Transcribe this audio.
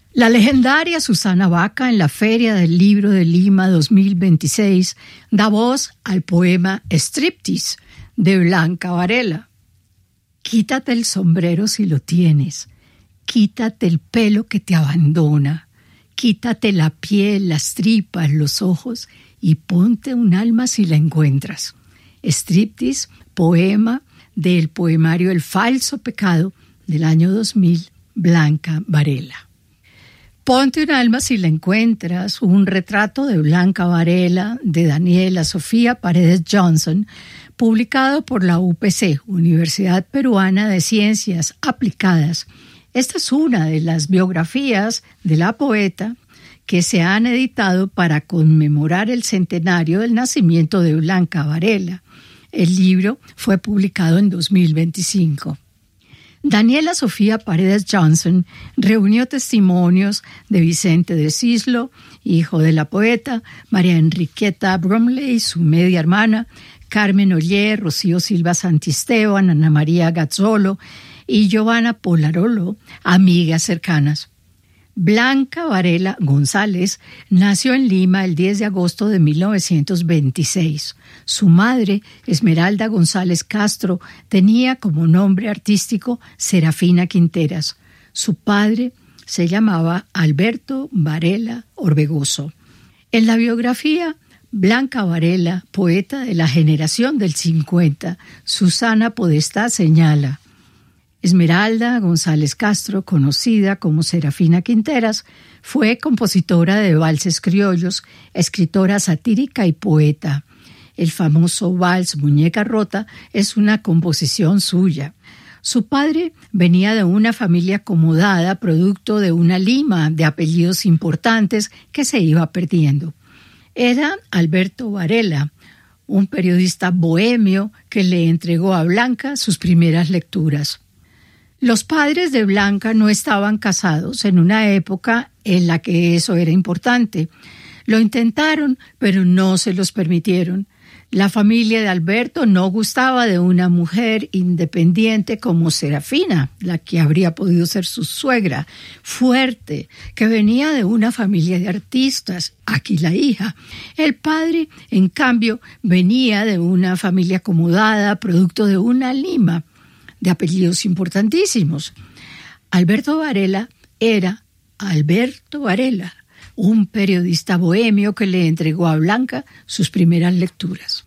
La legendaria Susana Baca en la Feria del Libro de Lima 2026 da voz al poema Striptease de Blanca Varela. Quítate el sombrero si lo tienes, quítate el pelo que te abandona, quítate la piel, las tripas, los ojos y ponte un alma si la encuentras. Striptease, poema del poemario El Falso Pecado del año 2000, Blanca Varela. Ponte un alma si la encuentras, un retrato de Blanca Varela de Daniela Sofía Paredes Johnson, publicado por la UPC, Universidad Peruana de Ciencias Aplicadas. Esta es una de las biografías de la poeta que se han editado para conmemorar el centenario del nacimiento de Blanca Varela. El libro fue publicado en 2025. Daniela Sofía Paredes Johnson reunió testimonios de Vicente de Cislo, hijo de la poeta, María Enriqueta Bromley, su media hermana, Carmen Oller, Rocío Silva Santisteban, Ana María Gazzolo y Giovanna Polarolo, amigas cercanas. Blanca Varela González nació en Lima el 10 de agosto de 1926. Su madre, Esmeralda González Castro, tenía como nombre artístico Serafina Quinteras. Su padre se llamaba Alberto Varela Orbegoso. En la biografía, Blanca Varela, poeta de la generación del 50, Susana Podestá señala: Esmeralda González Castro, conocida como Serafina Quinteras, fue compositora de valses criollos, escritora satírica y poeta. El famoso vals Muñeca Rota es una composición suya. Su padre venía de una familia acomodada, producto de una lima de apellidos importantes que se iba perdiendo. Era Alberto Varela, un periodista bohemio que le entregó a Blanca sus primeras lecturas. Los padres de Blanca no estaban casados en una época en la que eso era importante. Lo intentaron, pero no se los permitieron. La familia de Alberto no gustaba de una mujer independiente como Serafina, la que habría podido ser su suegra, fuerte, que venía de una familia de artistas, aquí la hija. El padre, en cambio, venía de una familia acomodada, producto de una lima de apellidos importantísimos. Alberto Varela era Alberto Varela, un periodista bohemio que le entregó a Blanca sus primeras lecturas.